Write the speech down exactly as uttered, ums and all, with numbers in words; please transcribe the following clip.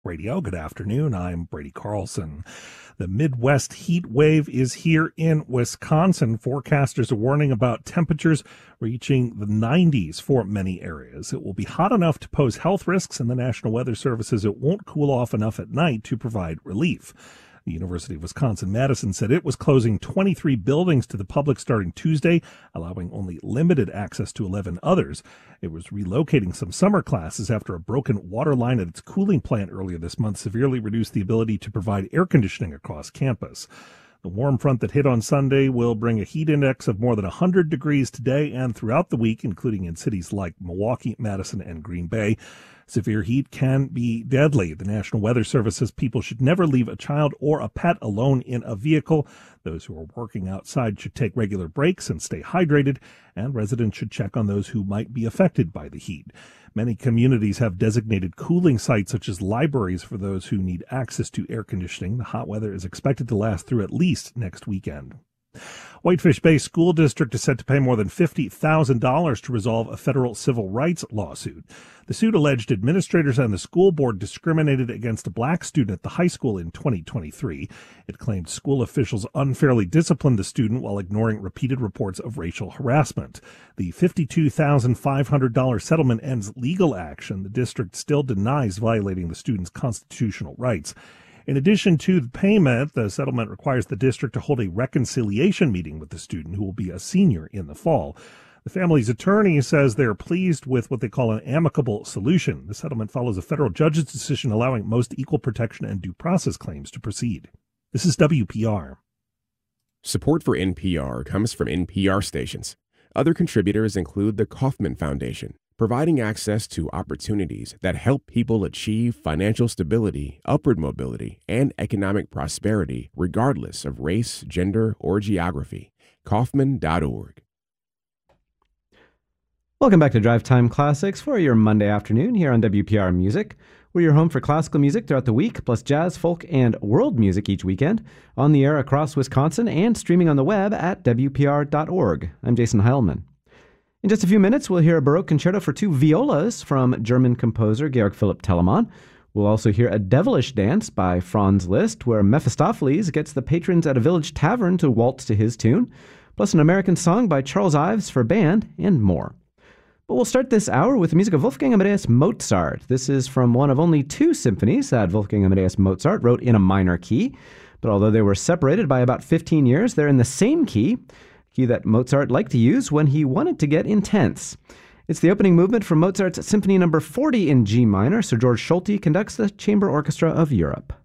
Radio. Good afternoon. I'm Brady Carlson. The Midwest heat wave is here in Wisconsin. Forecasters are warning about temperatures reaching the nineties for many areas. It will be hot enough to pose health risks, and the National Weather Service says it won't cool off enough at night to provide relief. The University of Wisconsin-Madison said it was closing twenty-three buildings to the public starting Tuesday, allowing only limited access to eleven others. It was relocating some summer classes after a broken water line at its cooling plant earlier this month severely reduced the ability to provide air conditioning across campus. The warm front that hit on Sunday will bring a heat index of more than one hundred degrees today and throughout the week, including in cities like Milwaukee, Madison, and Green Bay. Severe heat can be deadly. The National Weather Service says people should never leave a child or a pet alone in a vehicle. Those who are working outside should take regular breaks and stay hydrated, and residents should check on those who might be affected by the heat. Many communities have designated cooling sites such as libraries for those who need access to air conditioning. The hot weather is expected to last through at least next weekend. Whitefish Bay School District is set to pay more than fifty thousand dollars to resolve a federal civil rights lawsuit. The suit alleged administrators and the school board discriminated against a black student at the high school in twenty twenty-three. It claimed school officials unfairly disciplined the student while ignoring repeated reports of racial harassment. The fifty-two thousand five hundred dollars settlement ends legal action. The district still denies violating the student's constitutional rights. In addition to the payment, the settlement requires the district to hold a reconciliation meeting with the student, who will be a senior in the fall. The family's attorney says they're pleased with what they call an amicable solution. The settlement follows a federal judge's decision allowing most equal protection and due process claims to proceed. This is W P R. Support for N P R comes from N P R stations. Other contributors include the Kauffman Foundation, providing access to opportunities that help people achieve financial stability, upward mobility, and economic prosperity regardless of race, gender, or geography. Kauffman dot org. Welcome back to Drive Time Classics for your Monday afternoon here on W P R Music. We're your home for classical music throughout the week, plus jazz, folk, and world music each weekend, on the air across Wisconsin and streaming on the web at W P R dot org. I'm Jason Heilman. In just a few minutes, we'll hear a Baroque concerto for two violas from German composer Georg Philipp Telemann. We'll also hear a devilish dance by Franz Liszt, where Mephistopheles gets the patrons at a village tavern to waltz to his tune, plus an American song by Charles Ives for band, and more. But we'll start this hour with the music of Wolfgang Amadeus Mozart. This is from one of only two symphonies that Wolfgang Amadeus Mozart wrote in a minor key. But although they were separated by about fifteen years, they're in the same key, key that Mozart liked to use when he wanted to get intense. It's the opening movement from Mozart's Symphony Number forty in G minor. Sir George Solti conducts the Chamber Orchestra of Europe.